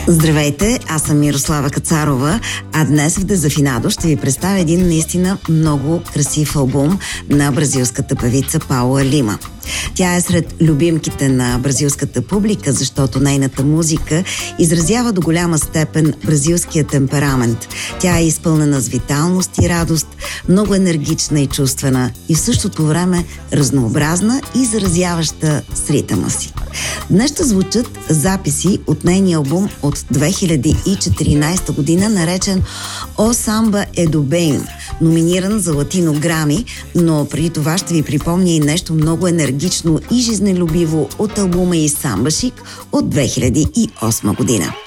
Здравейте, аз съм Мирослава Кацарова, а днес в Дезафинадо ще ви представя един наистина много красив албум на бразилската певица Паула Лима. Тя е сред любимките на бразилската публика, защото нейната музика изразява до голяма степен бразилския темперамент. Тя е изпълнена с виталност и радост, много енергична и чувствена и в същото време разнообразна и заразяваща с ритъма си. Днес ще звучат записи от нейния албум от 2014 година, наречен О Самба е до Бейн, номиниран за Латино Грами, но преди това ще ви припомня и нещо много енергично и жизнелюбиво от албума и Самба Шик от 2008 година.